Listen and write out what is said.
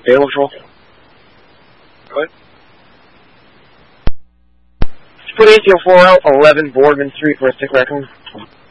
Bail Patrol. What? Put ACO4 out, 11 Boardman Street for a stick raccoon.